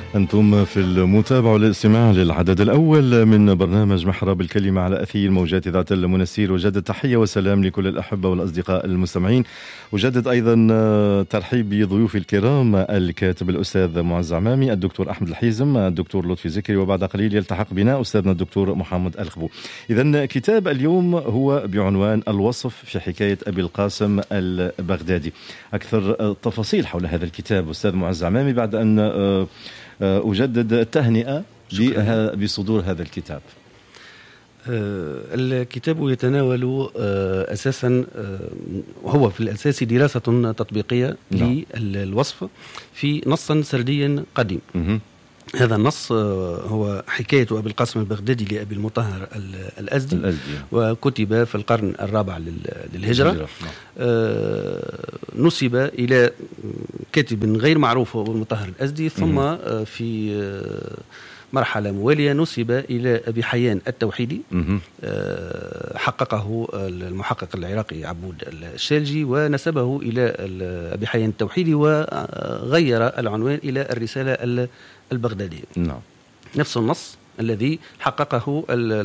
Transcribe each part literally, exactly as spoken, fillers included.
أنتم في المتابعة والاستماع للعدد الأول من برنامج محراب الكلمة على أثير موجات إذاعة المنسير. وجدد تحية وسلام لكل الأحبة والأصدقاء المستمعين. وجدد أيضا ترحيب بضيوفي الكرام، الكاتب الأستاذ معز عمامي، الدكتور أحمد الحيزم، الدكتور لطفي زكري، وبعد قليل يلتحق بنا أستاذنا الدكتور محمد الخبو. إذن كتاب اليوم هو بعنوان الوصف في حكاية أبي القاسم البغدادي. أكثر تفاصيل حول هذا الكتاب أستاذ معز عمامي بعد أن أجدد التهنئة بصدور هذا الكتاب. الكتاب يتناول أساسا هو في الأساس دراسة تطبيقية نعم. للوصف في نص سردي قديم. م- هذا النص هو حكاية أبي القاسم البغدادي لأبي المطهر الأزدي, الأزدي. وكتب في القرن الرابع للهجرة. نسب إلى كاتب غير معروف هو أبي المطهر الأزدي، ثم في مرحلة موالية نسب إلى أبي حيان التوحيدي، حققه المحقق العراقي عبود الشالجي ونسبه إلى أبي حيان التوحيدي وغير العنوان إلى الرسالة البغدادية. نعم. نفس النص الذي حققه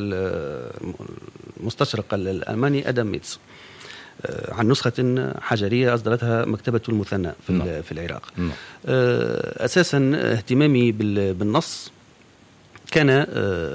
المستشرق الألماني أدم ميتس عن نسخة حجرية أصدرتها مكتبة المثنى في, نعم. في العراق. نعم. أساسا اهتمامي بالنص كان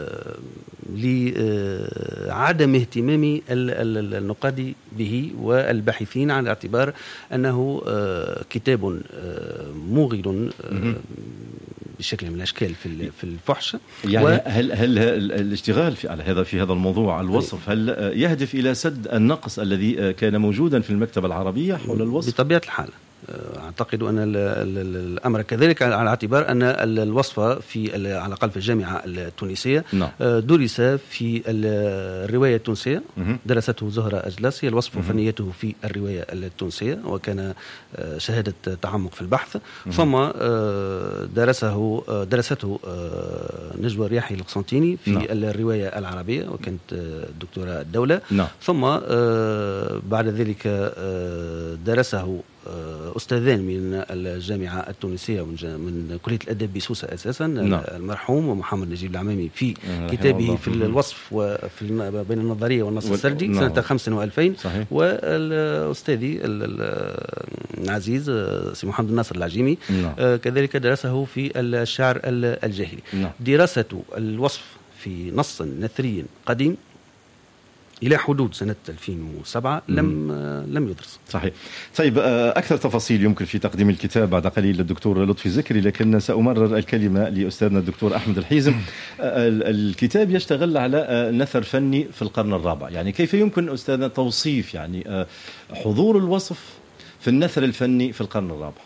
لعدم اهتمام النقاد به والباحثين على اعتبار أنه كتاب موغل بشكل من الأشكال في في الفحش. يعني و... هل هل الاشتغال في على هذا في هذا الموضوع الوصف هل يهدف إلى سد النقص الذي كان موجودا في المكتبة العربية حول الوصف؟ بطبيعة الحال أعتقد أن الأمر كذلك، على اعتبار أن الوصف في على الأقل في الجامعة التونسية نعم. درس في الرواية التونسية، درسته زهرة أجلاسي الوصف وفنيته في الرواية التونسية، وكان شهادة تعمق في البحث. ثم درسه درسته نجوى رياحي القسنطيني في نعم. الرواية العربية، وكانت دكتوراه الدولة. نعم. ثم بعد ذلك درسه أستاذان من الجامعة التونسية من كلية الأدب بسوسة أساسا نعم. المرحوم ومحمد نجيب العمامي في كتابه في الوصف وفي بين النظرية والنص السردي نعم. سنة خمسين وألفين. والأستاذي العزيز سي محمد الناصر العجيمي نعم. كذلك درسه في الشعر الجاهلي. نعم. دراسة الوصف في نص نثري قديم إلى حدود سنة ألفين وسبعة لم لم يدرس. صحيح. طيب أكثر تفاصيل يمكن في تقديم الكتاب بعد قليل للدكتور لطفي زكري، لكن سأمرر الكلمة لأستاذنا الدكتور أحمد الحيزم. الكتاب يشتغل على نثر فني في القرن الرابع، يعني كيف يمكن أستاذنا توصيف يعني حضور الوصف في النثر الفني في القرن الرابع؟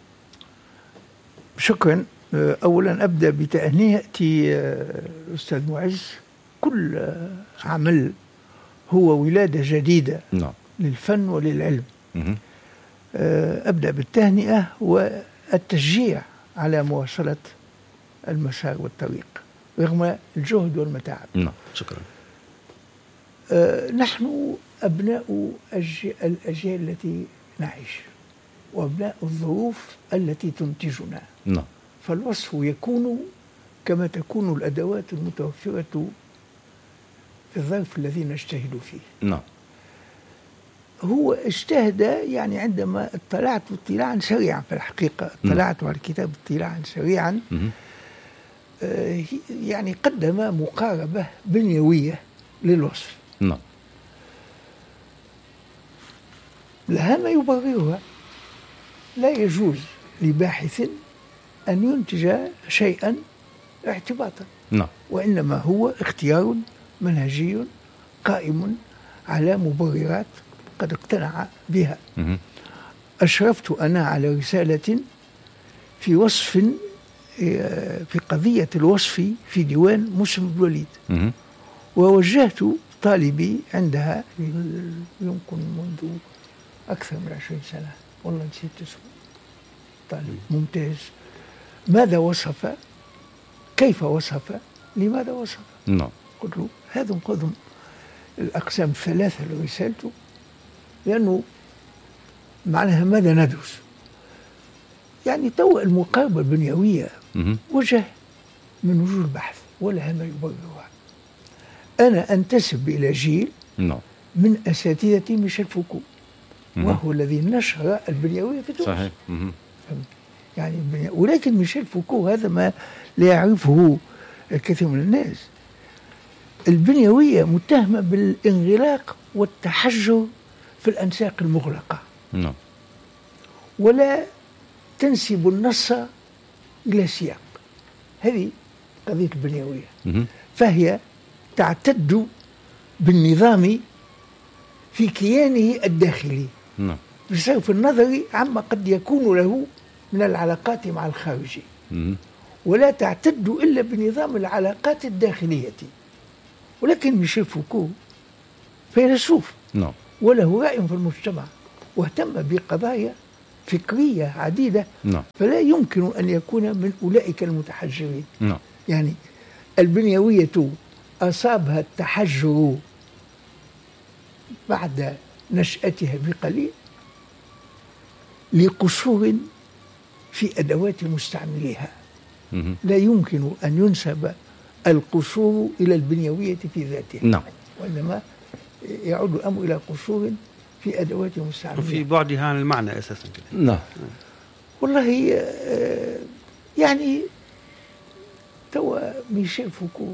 شكرا. أولا أبدأ بتهنئتي أستاذ معز، كل عمل هو ولادة جديدة نعم. للفن وللعلم. م- أبدأ بالتهنئة والتشجيع على مواصلة المسار والطريق رغم الجهد والمتاعب. نعم. شكرا. نحن أبناء الأجيال التي نعيش وأبناء الظروف التي تنتجنا. نعم. فالوصف يكون كما تكون الأدوات المتوفرة في الظرف الذي نجتهد فيه. نعم. هو اجتهد يعني عندما اطلعت اطلاعا سريعا، في الحقيقة اطلعت على الكتاب اطلاعا سريعا. آه يعني قدم مقاربة بنيوية للوصف. نعم. لها ما يبررها. لا يجوز لباحث أن ينتج شيئا اعتباطا. نعم. وإنما هو اختيار منهجي قائم على مبررات قد اقتنع بها. م- أشرفت أنا على رسالة في وصف في قضية الوصف في ديوان مسلم بن الوليد، م- ووجهت طالبي عندها يمكن منذ أكثر من عشرين سنة، والله نسيت اسمه، طالب ممتاز. ماذا وصف؟ كيف وصف؟ لماذا وصف؟ نعم. قلت له هذا قدم الأقسام الثلاثة اللي رسالته، لأنه معناها ماذا ندرس؟ يعني تو المقاربة البنيوية وجه من وجوه البحث ولا ما يبررها. أنا أنتسب إلى جيل من أساتذة ميشيل فوكو، وهو الذي نشر البنيوية في تونس. صحيح. يعني ولكن ميشيل فوكو هذا ما لا يعرفه الكثير من الناس. البنيوية متهمة بالانغلاق والتحجر في الأنساق المغلقة. نعم. ولا تنسب النص إلى سياق. هذه قضية البنيوية. فهي تعتد بالنظام في كيانه الداخلي بصرف النظر عما قد يكون له من العلاقات مع الخارج، ولا تعتد إلا بنظام العلاقات الداخلية. ولكن ميشيل فوكو فيلسوف وله رأي في المجتمع واهتم بقضايا فكرية عديدة، فلا يمكن أن يكون من أولئك المتحجرين. يعني البنيوية أصابها التحجر بعد نشأتها بقليل لقصور في أدوات مستعمليها. لا يمكن أن ينسب القصور إلى البنيوية في ذاتها. نعم. وإنما يعود الأمر إلى قصور في أدوات مستعمليها وفي بعدها عن المعنى أساسا كده. نعم. والله يعني توا ميشيل فوكو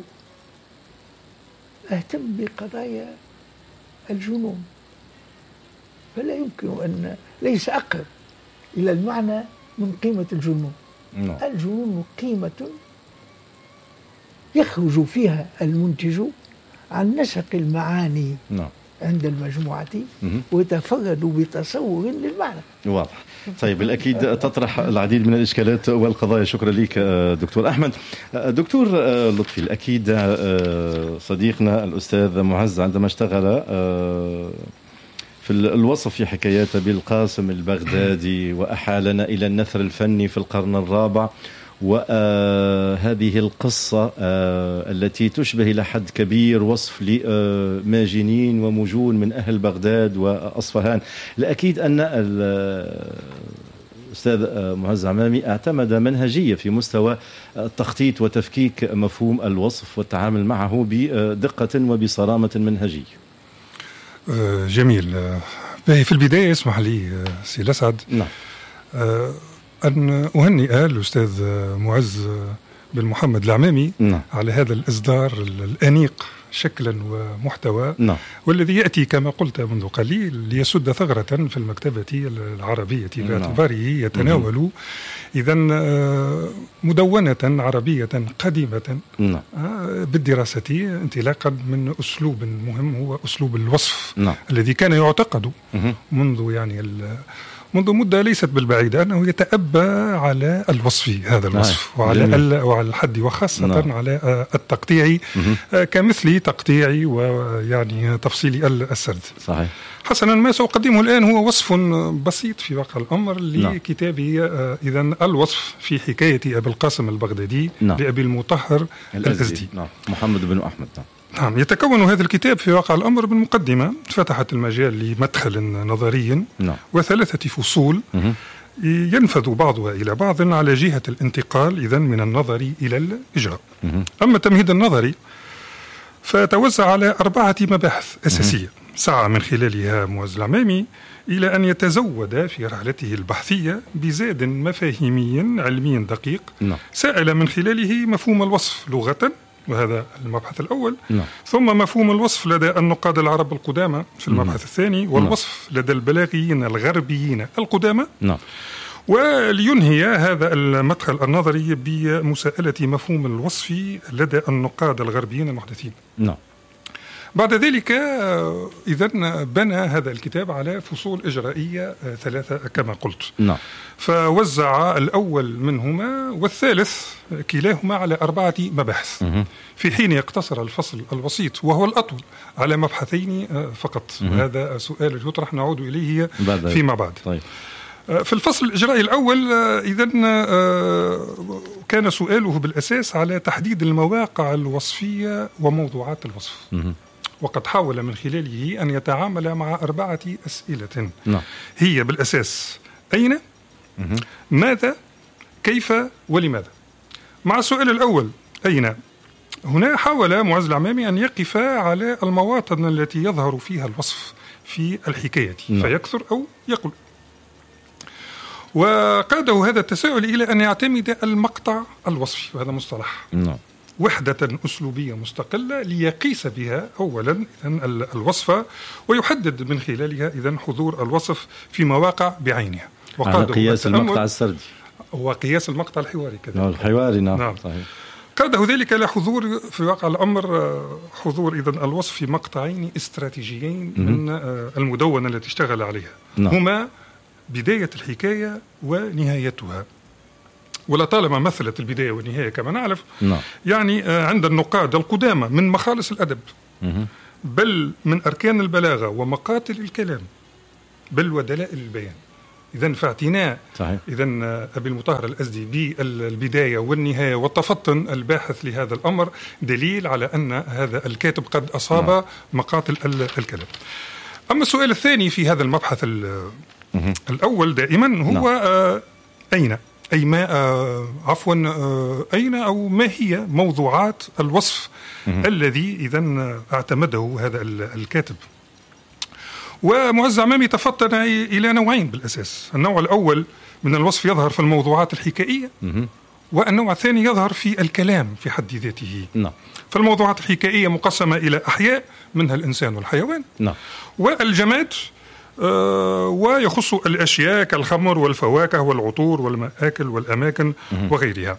اهتم بقضايا الجنون، فلا يمكن أن ليس أقرب إلى المعنى من قيمة الجنون. نعم. الجنون قيمة يخرج فيها المنتج عن نسق المعاني نعم. عند المجموعة ويتفرد بتصور للمعنى. واضح. طيب بالأكيد تطرح العديد من الإشكالات والقضايا. شكرا لك دكتور أحمد. دكتور لطفي، الأكيد صديقنا الأستاذ معز عندما اشتغل في الوصف في حكاياته بالقاسم البغدادي وأحالنا إلى النثر الفني في القرن الرابع، وهذه القصة التي تشبه إلى حد كبير وصف لماجنين ومجون من أهل بغداد وأصفهان. الأكيد أن الأستاذ معز عمامي اعتمد منهجية في مستوى التخطيط وتفكيك مفهوم الوصف والتعامل معه بدقة وبصرامة منهجية. جميل. في البداية اسمح لي سي الأسعد نعم أن أهنئ الأستاذ معز بن محمد العمامي نعم. على هذا الإصدار الأنيق شكلا ومحتوى نعم. والذي يأتي كما قلت منذ قليل ليسد ثغرة في المكتبة العربية باعتباره يتناول إذا مدونة عربية قديمة نعم. بالدراسة انطلاقا من أسلوب مهم هو أسلوب الوصف نعم. الذي كان يعتقد منذ يعني منذ مدة ليست بالبعيدة أنه يتأبى على الوصف، هذا الوصف نعم. وعلى, وعلى الحد وخاصة نعم. على التقطيع كمثل تقطيعي ويعني تفصيل السرد. صحيح. حسنا، ما سأقدمه الآن هو وصف بسيط في واقع الأمر لكتابي نعم. إذن الوصف في حكاية أبي القاسم البغدادي نعم. لأبي المطهر الأزدي نعم. محمد بن أحمد نعم. نعم. يتكون هذا الكتاب في واقع الأمر من مقدمة فتحت المجال لمدخل نظري نعم. وثلاثة فصول مه. ينفذ بعضها إلى بعض على جهة الانتقال إذن من النظري إلى الإجراء. مه. أما التمهيد النظري فتوزع على أربعة مباحث أساسية مه. سعى من خلالها معز العمامي إلى أن يتزود في رحلته البحثية بزاد مفاهيمي علمي دقيق نعم. سائل من خلاله مفهوم الوصف لغة، وهذا المبحث الأول نعم. ثم مفهوم الوصف لدى النقاد العرب القدامى في المبحث نعم. الثاني، والوصف نعم. لدى البلاغيين الغربيين القدامى نعم. ولينهي هذا المدخل النظري بمساءلة مفهوم الوصف لدى النقاد الغربيين المحدثين نعم. بعد ذلك إذن بنى هذا الكتاب على فصول إجرائية ثلاثة كما قلت نعم. فوزع الأول منهما والثالث كلاهما على أربعة مباحث مه. في حين يقتصر الفصل الوسيط وهو الأطول على مبحثين فقط. مه. هذا سؤال يطرح نعود إليه بعد فيما بعد. طيب. في الفصل الإجرائي الأول إذن كان سؤاله بالأساس على تحديد المواقع الوصفية وموضوعات الوصف مه. وقد حاول من خلاله أن يتعامل مع أربعة أسئلة نعم. هي بالأساس أين، مه. ماذا، كيف، ولماذا. مع السؤال الأول أين؟ هنا حاول معز العمامي أن يقف على المواطن التي يظهر فيها الوصف في الحكاية م. فيكثر أو يقل. وقاده هذا التساؤل إلى أن يعتمد المقطع الوصفي، وهذا مصطلح م. وحدة أسلوبية مستقلة ليقيس بها أولا إذن الوصفة ويحدد من خلالها إذن حضور الوصف في مواقع بعينها. على قياس المقطع السردي وقياس المقطع الحواري كذلك. الحواري نعم, نعم. صحيح. قاده ذلك إلى حضور في واقع الأمر حضور إذن الوصف في مقطعين استراتيجيين م- من المدونة التي اشتغل عليها نعم. هما بداية الحكاية ونهايتها، ولطالما مثلت البداية والنهاية كما نعرف نعم. يعني عند النقاد القدامى من مخالص الأدب م- بل من أركان البلاغة ومقاتل الكلام بل ودلائل البيان. إذن فاعتناء إذن أبي المطهر الأزدي بالبداية والنهاية والتفطن الباحث لهذا الأمر دليل على أن هذا الكاتب قد أصاب نعم. مقاتل الكلام. أما السؤال الثاني في هذا المبحث الأول دائما هو نعم. آه أين أي ما آه عفوا آه أين أو ما هي موضوعات الوصف الذي إذن اعتمده هذا الكاتب. ومعز العمامي تفطن إلى نوعين بالأساس. النوع الأول من الوصف يظهر في الموضوعات الحكائية والنوع الثاني يظهر في الكلام في حد ذاته نعم. فالموضوعات الحكائية مقسمة إلى أحياء منها الإنسان والحيوان نعم. والجماد آه ويخص الأشياء كالخمر والفواكه والعطور والمآكل والأماكن وغيرها.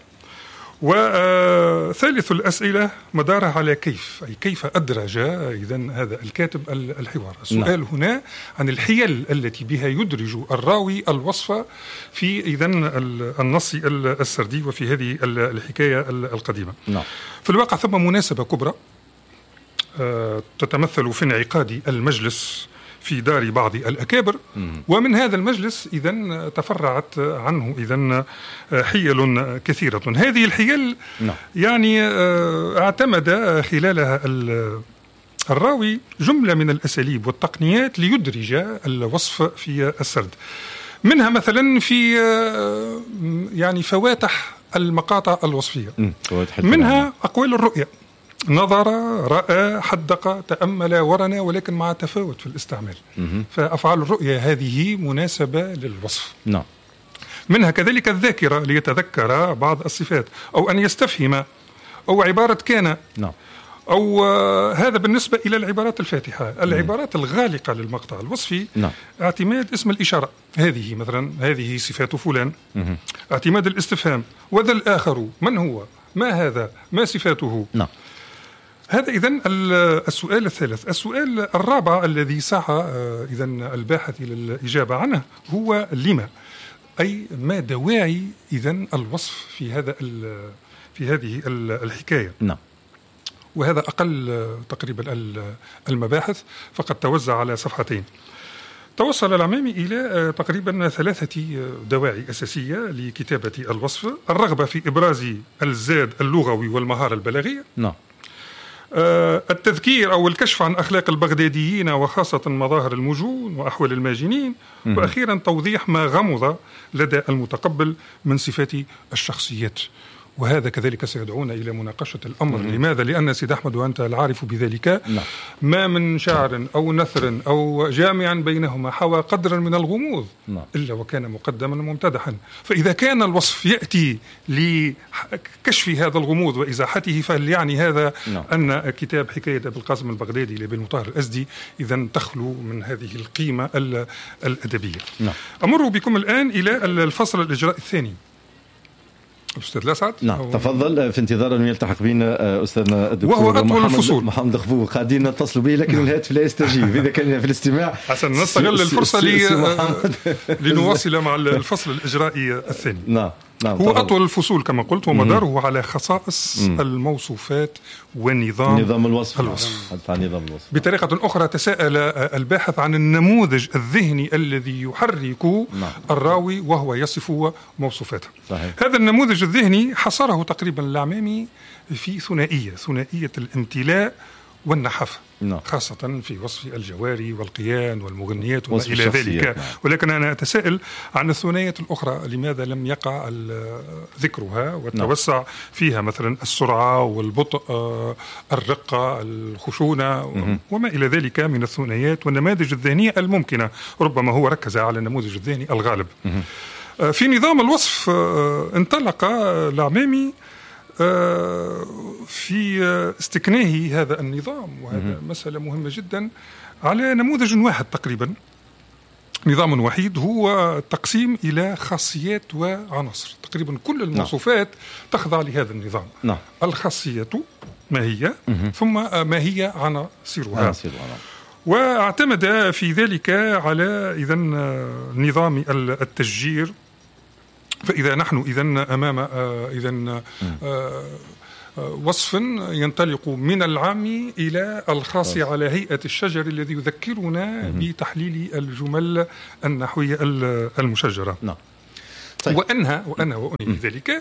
وثالث الأسئلة مدارها على كيف أي كيف أدرج إذن هذا الكاتب الحوار. السؤال نعم. هنا عن الحيل التي بها يدرج الراوي الوصف في إذن النص السردي وفي هذه الحكاية القديمة نعم. في الواقع ثم مناسبة كبرى تتمثل في انعقاد المجلس في دار بعض الأكابر مم. ومن هذا المجلس إذن تفرعت عنه إذن حيل كثيرة. هذه الحيل نعم. يعني اعتمد خلالها الراوي جملة من الأساليب والتقنيات ليدرج الوصف في السرد. منها مثلا في يعني فواتح المقاطع الوصفية مم. منها أقوال الرؤية نظر رأى حدق تأمل ورنا ولكن مع تفاوت في الاستعمال مم. فأفعال الرؤية هذه مناسبة للوصف نعم. منها كذلك الذاكرة ليتذكر بعض الصفات أو أن يستفهم أو عبارة كان نعم. أو آه هذا بالنسبة إلى العبارات الفاتحة. العبارات الغالقة للمقطع الوصفي نعم. اعتماد اسم الإشارة هذه مثلا هذه صفات فلان مم. اعتماد الاستفهام وذا الآخر من هو ما هذا ما صفاته نعم. هذا إذن السؤال الثالث. السؤال الرابع الذي سعى إذن الباحث إلى الإجابة عنه هو لما أي ما دواعي إذن الوصف في هذا في هذه الحكاية نعم. وهذا أقل تقريبا المباحث فقد توزع على صفحتين. توصل العمامي إلى تقريبا ثلاثة دواعي أساسية لكتابة الوصف: الرغبة في إبراز الزاد اللغوي والمهارة البلاغية نعم. التذكير أو الكشف عن أخلاق البغداديين وخاصة مظاهر المجون وأحوال الماجنين م- وأخيرا توضيح ما غمض لدى المتقبل من صفات الشخصيات. وهذا كذلك سيدعونا إلى مناقشة الأمر. م- لماذا؟ لأن سيد أحمد وأنت العارف بذلك م- ما من شعر أو نثر أو جامع بينهما حوى قدرا من الغموض م- إلا وكان مقدما وممتدحا. فإذا كان الوصف يأتي لكشف هذا الغموض وإزاحته فهل يعني هذا م- أن كتاب حكاية أبي القاسم البغدادي لأبي المطهر الأزدي إذن تخلو من هذه القيمة الأدبية. م- أمر بكم الآن إلى الفصل الإجراء الثاني. أستاذ الأسعد نعم تفضل. في انتظار أن يلتحق بنا أستاذنا الدكتور وهو أطول الفصول محمد غفو. قاعدين نتصل به لكن الهاتف لا يستجيب. إذا كان في الاستماع حسن نستغل الفرصة لنواصل مع الفصل الإجرائي الثاني. نعم نعم هو أطول الفصول كما قلت ومداره على خصائص مم. الموصوفات ونظام نظام الوصف, الوصف. نظام الوصف. بطريقة أخرى تساءل الباحث عن النموذج الذهني الذي يحرك نعم. الراوي وهو يصف موصوفاته. صحيح. هذا النموذج الذهني حصره تقريبا العمامي في ثنائية ثنائية الامتلاء والنحافة، نعم. خاصة في وصف الجواري والقيان والمغنيات وما إلى ذلك. نعم. ولكن أنا أتساءل عن الثنائيات الأخرى، لماذا لم يقع ذكرها والتوسع نعم. فيها، مثلا السرعة والبطء، الرقة، الخشونة م- وما إلى ذلك من الثنائيات والنماذج الذهنية الممكنة. ربما هو ركز على النموذج الذهني الغالب. م- في نظام الوصف انطلق العمامي في استكناه هذا النظام، وهذا مسألة مهمة جدا، على نموذج واحد تقريبا، نظام وحيد، هو تقسيم إلى خاصيات وعناصر. تقريبا كل الموصوفات تخضع لهذا النظام. نعم. الخاصية ما هي، ثم ما هي عناصرها، واعتمد في ذلك على إذن نظام التشجير. فإذا نحن إذن أمام إذن وصف ينطلق من العام إلى الخاص على هيئة الشجر، الذي يذكرنا بتحليل الجمل النحوية المشجرة. نعم. طيب. وأنهى وأنا وأنهي ذلك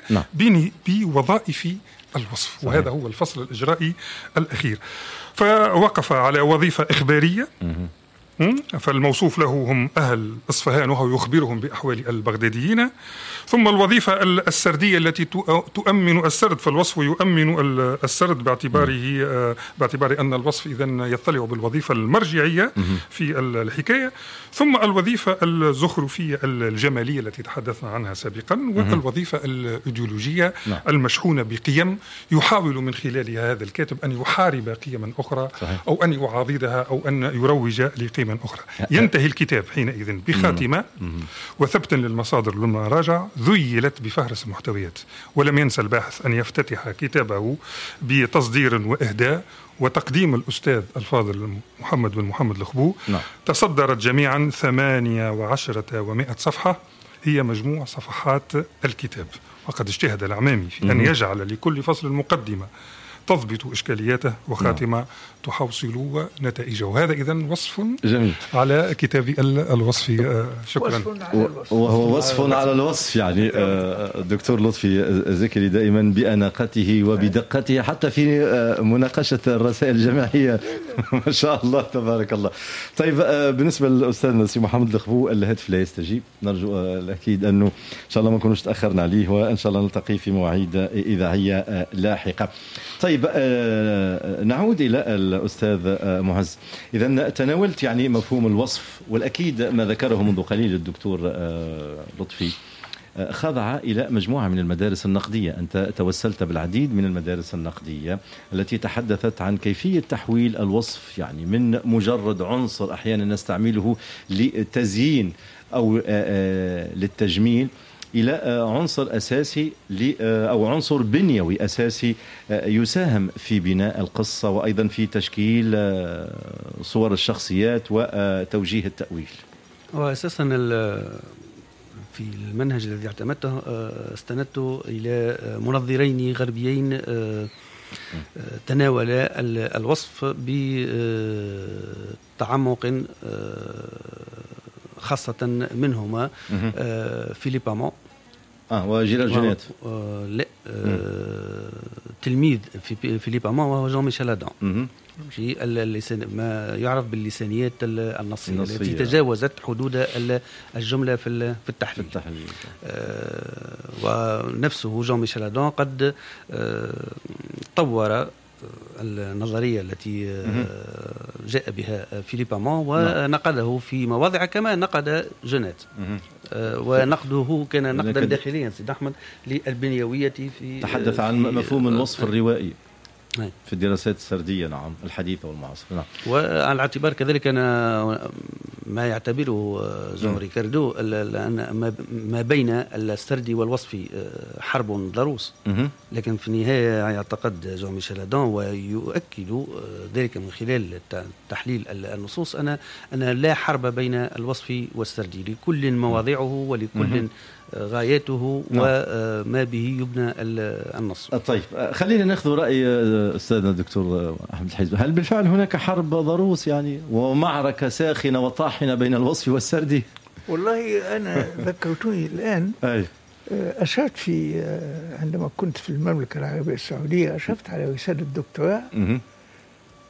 بوظائف الوصف. صحيح. وهذا هو الفصل الإجرائي الأخير. فوقف على وظيفة إخبارية، فالموصوف له هم أهل إصفهان، وهو يخبرهم بأحوال البغداديين. ثم الوظيفة السردية التي تؤمن السرد، فالوصف يؤمن السرد باعتباره باعتبار أن الوصف إذن يطلع بالوظيفة المرجعية في الحكاية. ثم الوظيفة الزخرفية الجمالية التي تحدثنا عنها سابقا، والوظيفة الإيديولوجية المشحونة بقيم يحاول من خلالها هذا الكاتب أن يحارب قيما أخرى، أو أن يعاضدها، أو أن يروج لقيم أخرى. ينتهي الكتاب حينئذ بخاتمة وثبت للمصادر للمراجع ذيلت بفهرس المحتويات. ولم ينسى الباحث أن يفتتح كتابه بتصدير وإهداء وتقديم الأستاذ الفاضل محمد بن محمد الخبو. نعم. تصدرت جميعا ثمانية وعشرة ومائة صفحة، هي مجموع صفحات الكتاب. وقد اجتهد العمامي في أن يجعل لكل فصل مقدمة تضبط إشكالياته، وخاتمة نعم. تحوصل نتائجه. وهذا إذن وصف جميل على كتاب الوصف. شكرا. وهو وصف على الوصف، يعني الدكتور لطفي ذكري دائما بأناقته وبدقته حتى في مناقشة الرسائل الجماعية. ما شاء الله تبارك الله. طيب، بالنسبة للأستاذ سي محمد الخبو، الهاتف لا يستجيب، نرجو الأكيد أنه إن شاء الله ما نكونوش تأخرنا عليه، وإن شاء الله نلتقي في مواعيد إذاعية لاحقة. طيب، نعود إلى الأستاذ معز. إذا تناولت يعني مفهوم الوصف، والأكيد ما ذكره منذ قليل الدكتور لطفي خضع إلى مجموعة من المدارس النقدية. أنت توسلت بالعديد من المدارس النقدية التي تحدثت عن كيفية تحويل الوصف، يعني من مجرد عنصر أحيانا نستعمله لتزيين أو للتجميل، إلى عنصر أساسي أو عنصر بنيوي أساسي يساهم في بناء القصة، وأيضا في تشكيل صور الشخصيات وتوجيه التأويل. وأساسا في المنهج الذي اعتمدته استندت إلى منظرين غربيين تناولا الوصف بتعمق، خاصة منهما فيليب أمون اه وجيرار جينيت آه لا آه تلميذ في فيليب أمون، وهو جون ميشيل أدان، في اللسان ما يعرف باللسانيات النصية التي تجاوزت حدود الجملة في في التحليل. آه ونفسه جون ميشيل أدان قد آه طور النظرية التي جاء بها فيليب أمون ونقده في مواضع كما نقد جينيت، ونقده كان نقدا داخليا سيد أحمد للبنيوية. في تحدث عن مفهوم الوصف الروائي في الدراسات السردية، نعم، الحديثة والمعاصرة. نعم. وعلى اعتبار كذلك أنا ما يعتبره جون ريكاردو أن ما بين السرد والوصف حرب ضروس، لكن في النهاية يعتقد جون ميشيل أدان ويؤكد ذلك من خلال تحليل النصوص أن أن لا حرب بين الوصف والسرد، لكل مواضعه ولكل غايته وما به يبنى النص. طيب، خلينا ناخذ رأي أستاذنا الدكتور أحمد الحزب. هل بالفعل هناك حرب ضروس يعني ومعركة ساخنة وطاحنة بين الوصف والسرد؟ والله أنا ذكرتني الآن أي. أشرت في عندما كنت في المملكة العربية السعودية، أشرفت على رسالة الدكتوراه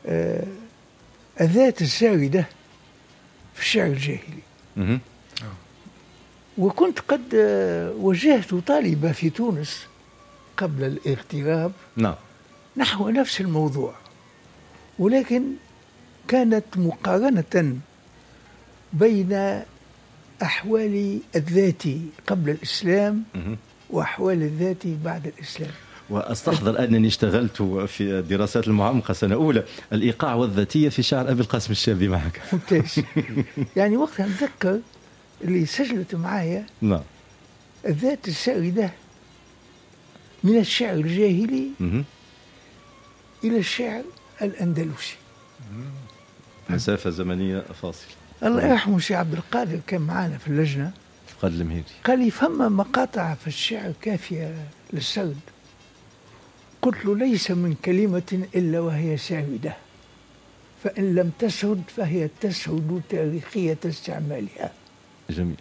آه الذات الساردة في الشعر الجاهلي. وكنت قد وجهت طالبة في تونس قبل الاغتراب نعم نحو نفس الموضوع، ولكن كانت مقارنة بين أحوال الذات قبل الإسلام وأحوال الذات بعد الإسلام. وأستحضر أنني اشتغلت في الدراسات المعمقة سنة أولى الإيقاع والذاتية في شعر أبي القاسم الشابي معك. ممتاز. يعني وقتها نتذكر اللي سجلت معايا نعم الذات الساردة من الشعر الجاهلي إلى الشعر الأندلسي، مسافة زمنية فاصلة. الله يرحمه الشيخ عبد القادر كان معنا في اللجنة، قال المهيري، قال لي فما مقاطع في الشعر كافية للسرد. قلت له ليس من كلمة إلا وهي ساردة، فإن لم تسرد فهي تسرد تاريخية استعمالها. جميل.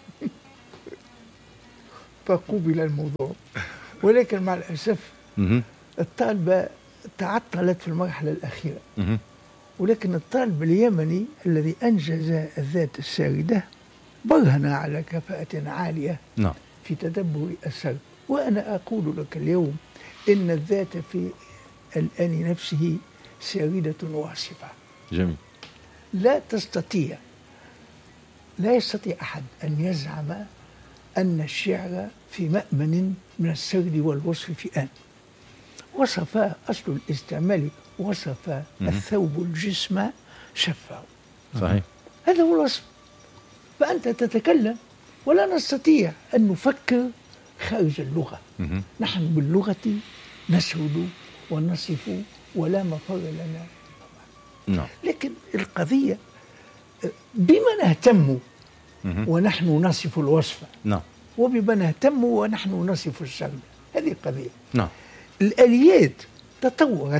فقوبل الموضوع، ولكن مع الأسف الطالبة تعطلت في المرحلة الأخيرة، ولكن الطالب اليمني الذي أنجز الذات الساردة برهن على كفاءة عالية نعم في تدبر السرد. وأنا أقول لك اليوم إن الذات في الآن نفسه ساردة واصفة. جميل. لا تستطيع لا يستطيع أحد أن يزعم أن الشعر في مأمن من السرد والوصف في آن. وصف أصل الاستعمال، وصف الثوب الجسم شفه. صحيح. هذا هو الوصف. فأنت تتكلم ولا نستطيع أن نفكر خارج اللغة. نحن باللغة نسرد ونصف ولا مفر لنا. نعم. لكن القضية بما نهتم ونحن نصف الوصف، نعم، وبما نهتم ونحن نصف السرد. هذه القضية. نعم. الآليات تطورت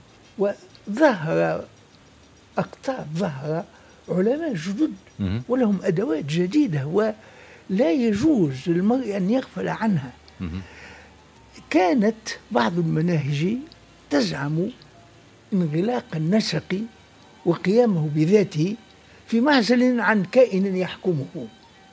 وظهر أقطاب، ظهر علماء جدد ولهم أدوات جديدة ولا يجوز للمرء أن يغفل عنها. كانت بعض المناهج تزعم انغلاق النسق وقيامه بذاته في معزل عن كائن يحكمه.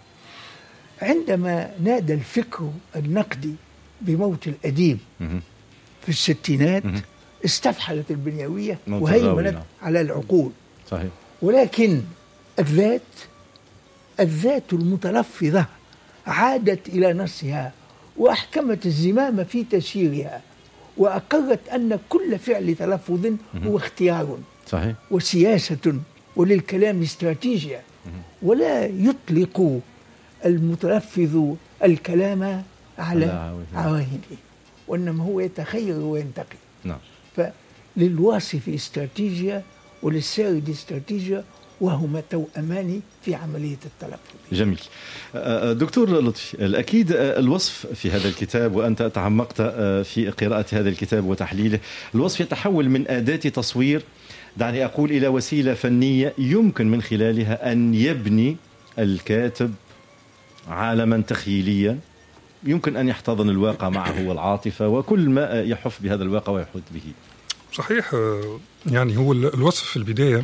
عندما نادى الفكر النقدي بموت الأديب في الستينات استفحلت البنيوية وهيمنت على العقول. صحيح. ولكن الذات الذات المتلفظة عادت إلى نفسها وأحكمت الزمام في تسييرها، وأقرت أن كل فعل تلفظ هو اختيار صحيح وسياسة وللكلام استراتيجية، ولا يطلق المتلفظ الكلام على عواهنه، وإنما هو يتخير وينتقي. نعم. فللواصف استراتيجية وللسارد استراتيجية، وهما توأمان في عملية التلفظ. جميل. دكتور لطفي، الأكيد الوصف في هذا الكتاب، وأنت تعمقت في قراءة هذا الكتاب وتحليله، الوصف يتحول من أداة تصوير، دعني أقول، إلى وسيلة فنية يمكن من خلالها أن يبني الكاتب عالما تخيليا يمكن أن يحتضن الواقع معه والعاطفة وكل ما يحف بهذا الواقع ويحيط به. صحيح. يعني هو الوصف في البداية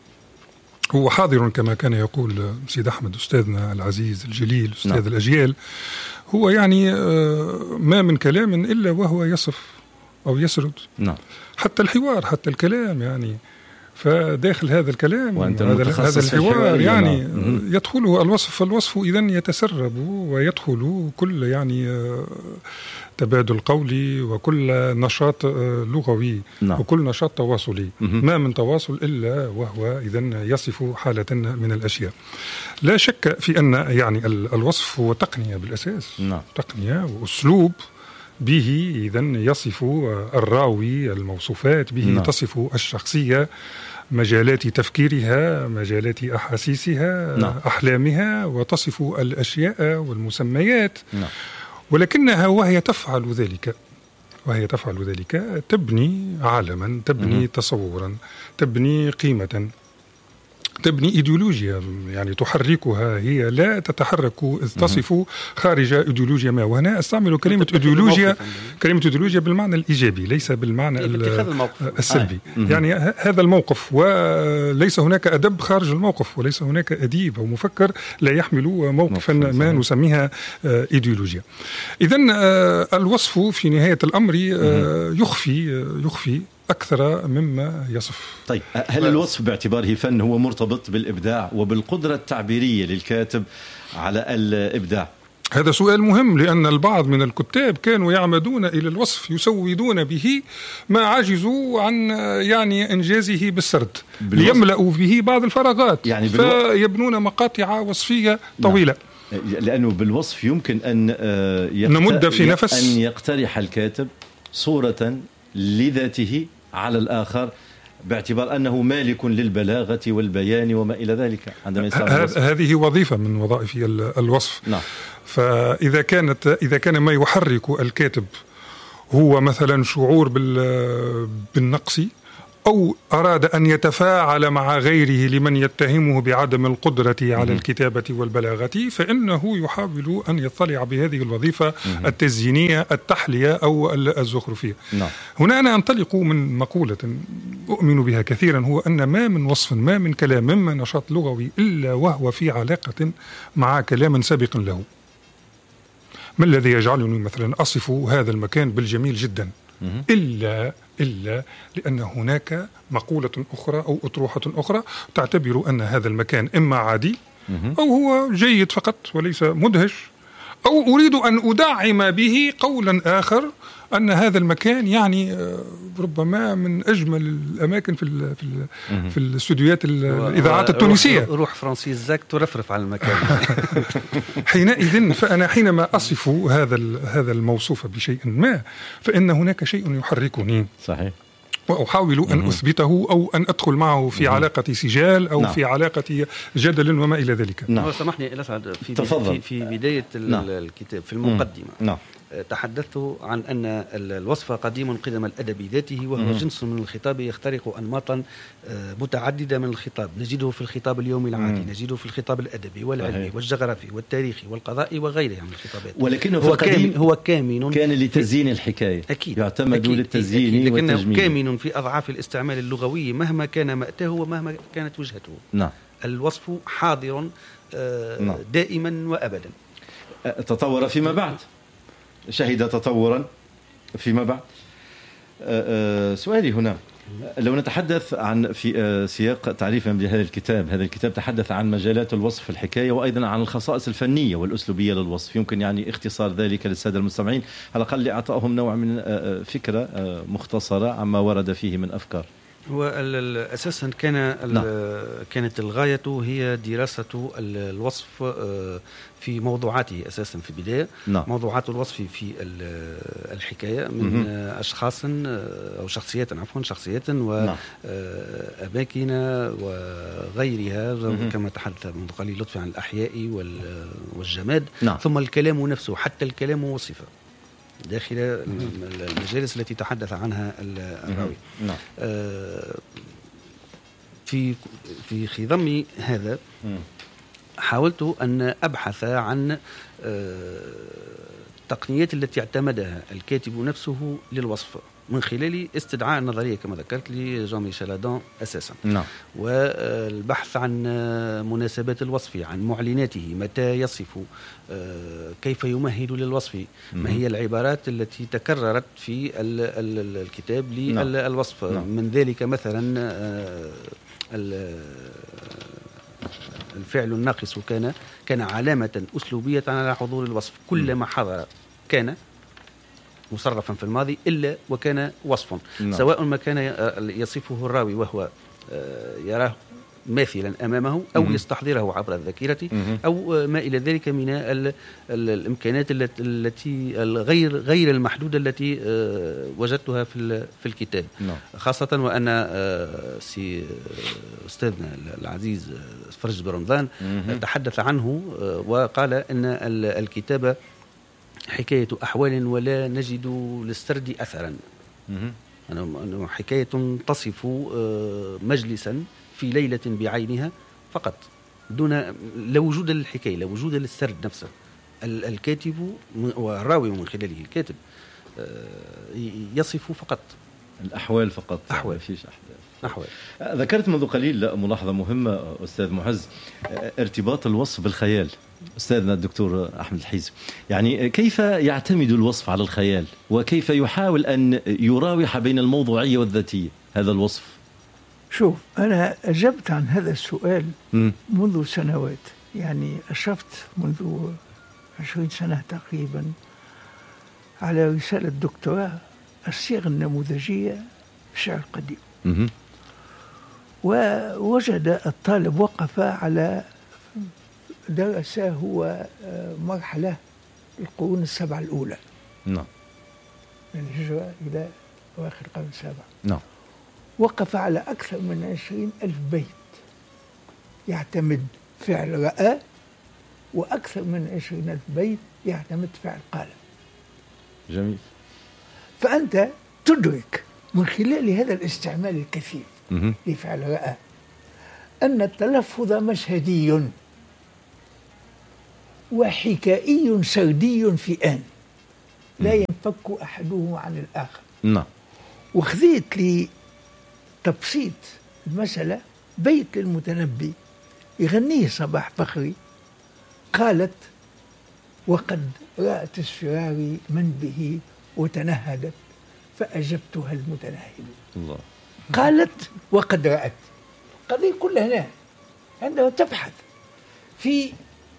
هو حاضر كما كان يقول سيد أحمد أستاذنا العزيز الجليل أستاذ نعم. الأجيال. هو يعني ما من كلام إلا وهو يصف أو يسرد. نعم. حتى الحوار، حتى الكلام يعني. فداخل هذا الكلام هذا, هذا الحوار يعني نعم. يدخله الوصف. فالوصف إذن يتسرب ويدخل كل يعني تبادل قولي وكل نشاط لغوي نعم. وكل نشاط تواصلي. ما من تواصل إلا وهو إذن يصف حالة من الأشياء. لا شك في أن يعني الوصف هو تقنية بالأساس. نعم. تقنية وأسلوب به إذن يصف الراوي الموصوفات به نعم. تصف الشخصية، مجالات تفكيرها، مجالات أحاسيسها نعم. أحلامها، وتصف الأشياء والمسميات نعم. ولكنها وهي تفعل ذلك وهي تفعل ذلك تبني عالما، تبني م- تصورا، تبني قيمة. تبني إيديولوجيا يعني تحركها، هي لا تتحرك إذ تصف خارج إيديولوجيا ما. وهنا أستعمل كلمة إيديولوجيا كلمة إيديولوجيا بالمعنى الإيجابي ليس بالمعنى السلبي. آه. يعني هذا الموقف، وليس هناك أدب خارج الموقف، وليس هناك أديب أو مفكر لا يحمل موقفا ما نسميها إيديولوجيا. إذن الوصف في نهاية الأمر يخفي يخفي أكثر مما يصف. طيب، هل الوصف باعتباره فن هو مرتبط بالإبداع وبالقدرة التعبيرية للكاتب على الإبداع؟ هذا سؤال مهم، لأن البعض من الكتاب كانوا يعمدون إلى الوصف يسودون به ما عجزوا عن يعني إنجازه بالسرد، ليملأوا به بعض الفراغات، يعني فيبنون مقاطع وصفية طويلة. نعم. لأنه بالوصف يمكن أن نمد في نفس أن يقترح الكاتب صورة لذاته على الآخر، باعتبار أنه مالك للبلاغة والبيان وما إلى ذلك. عندما هذه وظيفة من وظائف الوصف. نعم. فإذا كانت إذا كان ما يحرك الكاتب هو مثلا شعور بالنقص، أو أراد أن يتفاعل مع غيره لمن يتهمه بعدم القدرة على الكتابة والبلاغة، فإنه يحاول أن يطلع بهذه الوظيفة التزيينية التحلية أو الزخرفية. نعم. هنا أنا أنطلق من مقولة أؤمن بها كثيرا، هو أن ما من وصف ما من كلام مما نشاط لغوي إلا وهو في علاقة مع كلام سابق له. ما الذي يجعلني مثلا أصف هذا المكان بالجميل جدا؟ إلا إلا لأن هناك مقولة أخرى أو أطروحة أخرى تعتبر أن هذا المكان إما عادي أو هو جيد فقط وليس مدهش، أو أريد أن أدعم به قولا آخر أن هذا المكان يعني ربما من أجمل الأماكن في ال في ال في الاستوديوهات الإذاعات التونسية. روح فرانسيس زاك ترفرف على المكان. حينئذ فأنا حينما أصف هذا هذا الموصوف بشيء ما، فإن هناك شيء يحركني. صحيح. وأحاول أن أثبته أو أن أدخل معه في علاقة سجال أو نعم. في علاقة جدل وما إلى ذلك. نعم. سامحني الأسعد، في, في في بداية نعم. الكتاب في المقدمة نعم. تحدثت عن أن الوصف قديم قدم الأدب ذاته، وهو مم. جنس من الخطاب يخترق أنماطا متعددة من الخطاب. نجده في الخطاب اليومي العادي، مم. نجده في الخطاب الأدبي والعلمي والجغرافي والتاريخي والقضائي وغيرها من الخطابات. ولكنه هو كامن هو كامن كان لتزيين الحكاية. أكيد. يعتمد أكيد. للتزيين والتجميل، لكنه كامن في أضعاف الاستعمال اللغوي مهما كان مأتاه ومهما كانت وجهته. نعم. الوصف حاضر نعم. دائما وأبدا. تطور فيما بعد، شهد تطورا فيما بعد. سؤالي هنا، لو نتحدث عن في سياق تعريفا بهذا الكتاب، هذا الكتاب تحدث عن مجالات الوصف في الحكاية، وأيضا عن الخصائص الفنية والأسلوبية للوصف. يمكن يعني اختصار ذلك للسادة المستمعين على الأقل لإعطائهم نوع من فكرة مختصرة عما ورد فيه من أفكار. هو أساسا كان نعم. كانت الغاية هي دراسة الوصف في موضوعاته أساسا في البداية. نعم. موضوعات الوصف في الحكاية من م- أشخاص أو شخصيات عفوا شخصيات وأماكن وغيرها، م- كما تحدث منذ قليل لطفي عن الأحياء والجماد. نعم. ثم الكلام نفسه، حتى الكلام وصفه داخل المجالس التي تحدث عنها الراوي. نعم. في في خضم هذا حاولت أن أبحث عن التقنيات التي اعتمدها الكاتب نفسه للوصف من خلال استدعاء النظرية كما ذكرت لجان ميشيل آدام أساسا. نعم. والبحث عن مناسبات الوصف، عن معلناته، متى يصف، كيف يمهد للوصف، ما هي العبارات التي تكررت في الكتاب للوصف. نعم. من ذلك مثلا الفعل الناقص كان كان علامة أسلوبية على حضور الوصف، كلما حضر كان مصرفا في الماضي إلا وكان وصفا. نعم. سواء ما كان يصفه الراوي وهو يراه ماثلا أمامه أو م- يستحضره عبر الذاكرة م- أو ما إلى ذلك من ال ال الإمكانات التي الغير غير المحدودة التي وجدتها في في الكتاب. نعم. خاصة وأن سي أستاذنا العزيز فرج برمضان م- تحدث عنه وقال أن الكتابة حكاية أحوال ولا نجد للسرد أثرا. أنه حكاية تصف مجلسا في ليلة بعينها فقط، دون لا وجود للحكاية، لا وجود للسرد نفسه. الكاتب والراوي من خلاله الكاتب يصف فقط الأحوال فقط، أحوال فيش أحداث. أحوال. ذكرت منذ قليل ملاحظة مهمة أستاذ معز، ارتباط الوصف بالخيال. أستاذنا الدكتور أحمد الحيز، يعني كيف يعتمد الوصف على الخيال، وكيف يحاول أن يراوح بين الموضوعية والذاتية هذا الوصف؟ شوف، أنا أجبت عن هذا السؤال م. منذ سنوات، يعني أشرفت منذ عشرين سنة تقريبا على رسالة دكتوراه الصيغة النموذجية في الشعر القديم. م- ووجد الطالب وقف على درس هو مرحلة القرون السبعة الأولى، نعم، من الهجرة إلى أواخر القرن السابع. نعم. وقف على أكثر من عشرين ألف بيت يعتمد فعل رأى، وأكثر من عشرين ألف بيت يعتمد فعل قال. جميل. فأنت تدرك من خلال هذا الاستعمال الكثير م- لفعل رأى أن التلفظ مشهدي وحكائي سردي في آن، لا ينفك أحدهما عن الآخر. نعم. وخذيت لتبسيط المسألة بيت للمتنبي يغنيه صباح فخري، قالت: وقد رأت السراري من به وتنهدت فأجبتها المتنهد. الله. قالت وقد رأت. القضية كلها هنا عندما تبحث في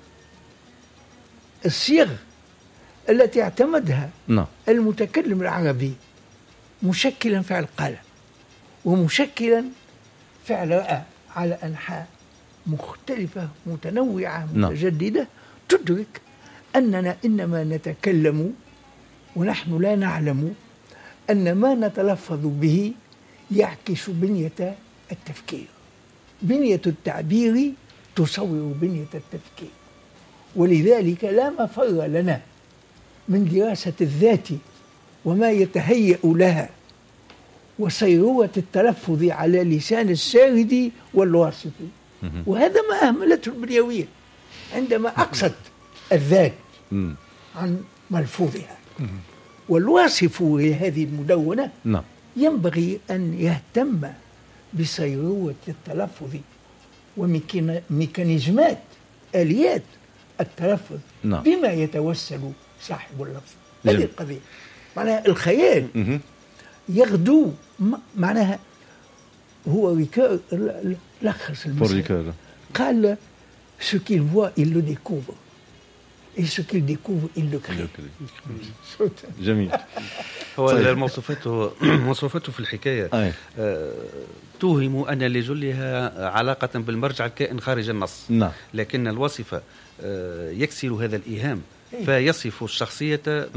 الصيغ التي اعتمدها نعم. المتكلم العربي مشكلا فعل قال ومشكلا فعل رأى على أنحاء مختلفة متنوعة متجددة، تدرك أننا إنما نتكلم ونحن لا نعلم أن ما نتلفظ به يعكس بنية التفكير. بنية التعبير تصور بنية التفكير، ولذلك لا مفر لنا من دراسة الذات وما يتهيأ لها وصيروة التلفظ على لسان السارد والواصف. وهذا ما أهملته البنيوية عندما أقصت الذات عن ملفوظها. والواصف لهذه المدونة ينبغي أن يهتم بصيروة التلفظ وميكانيزمات آليات التلفظ بما يتوسل صاحب اللفظ. هذه القضية معناها الخيال يغدو، معناها هو ريكار لخص المسألة، قال ce qu'il voit il le découvre et ce qu'il découvre il le crée. جميل. هو الموصوفات موصوفاته في الحكاية آه توهم أن لجلها علاقة بالمرجع الكائن خارج النص. نعم. لكن الوصف آه يكسر هذا الإيهام فيصف الشخصية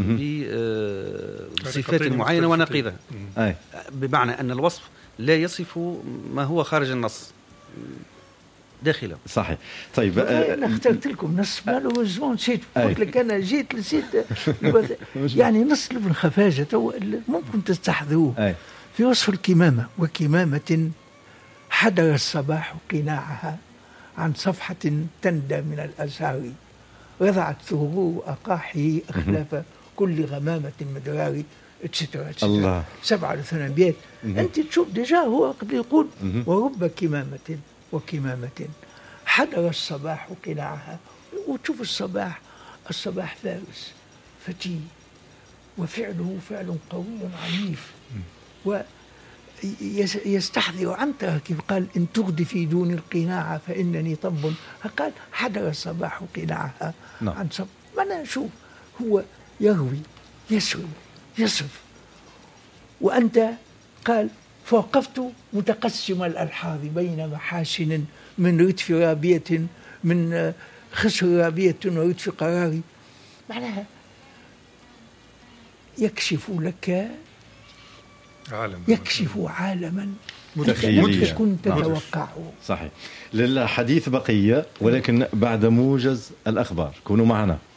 بصفات معينة ونقيضة، بمعنى أن الوصف لا يصف ما هو خارج النص داخله. صحيح. طيب أنا اخترت لكم نص ماله زمان نسيت، قلت لك أنا جيت نسيت يعني نص ابن خفاجة ممكن تستحضروه في وصف الكمامة: وكمامة حدر الصباح قناعها عن صفحة تندى من الأزهار وضعت ثغور أقاحه أخلاف كل غمامة مدراري اتسترا الله. سبعة ثمان بيت. أنت تشوف ديجا هو قد يقول: ورب كمامة وكمامة حدر الصباح قناعها. وتشوف الصباح الصباح فارس فتي وفعله فعل قوي عنيف ويستحضر عنترة كيف قال: إن تغدي في دون القناع فإنني طب. قال حدر الصباح قناعها عن صب. معناه شوف هو يروي يسري يصف. وأنت قال: فوقفت متقسم الألحاظ بين محاسن من ردف رابية من خسر رابية وردف قراري. معناها يكشف لك عالم يكشف عالما مدخلية كنت تتوقعه. صحيح. للحديث بقية ولكن بعد موجز الأخبار. كونوا معنا.